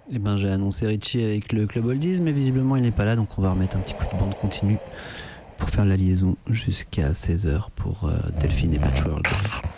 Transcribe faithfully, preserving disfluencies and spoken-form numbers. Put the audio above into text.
Eh ben, j'ai annoncé Richie avec le Club Oldies, mais visiblement il n'est pas là, donc on va remettre un petit coup de bande continue pour faire la liaison jusqu'à seize heures pour euh, Delphine et Patchworld.